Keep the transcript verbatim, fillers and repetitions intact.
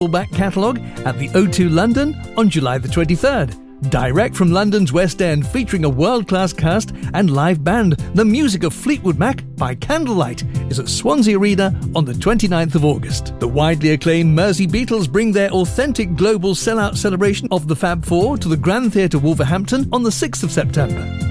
back catalogue at the O two London on July the twenty-third. Direct from London's West End, featuring a world-class cast and live band, the music of Fleetwood Mac by Candlelight is at Swansea Arena on the twenty-ninth of August. The widely acclaimed Mersey Beatles bring their authentic global sellout celebration of the Fab Four to the Grand Theatre Wolverhampton on the sixth of September.